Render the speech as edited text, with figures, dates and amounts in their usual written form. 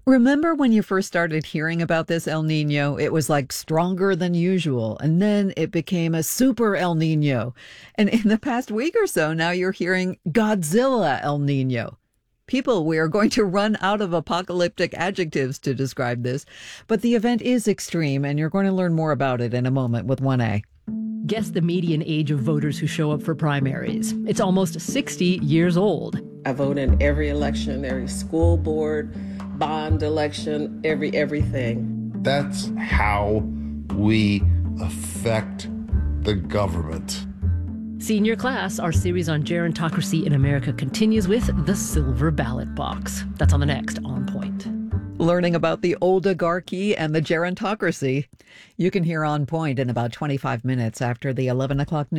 Remember when you first started hearing about this El Nino? It was like stronger than usual, and then it became a super El Nino. And in the past week or so, now you're hearing Godzilla El Nino. People, we are going to run out of apocalyptic adjectives to describe this, but the event is extreme, and you're going to learn more about it in a moment with 1A. Guess the median age of voters who show up for primaries. It's almost 60 years old. I vote in every election, every school board, bond election, everything. That's how we affect the government. Senior Class, our series on gerontocracy in America, continues with the silver ballot box. That's on the next On Point. Learning about the oligarchy and the gerontocracy. You can hear On Point in about 25 minutes after the 11 o'clock news.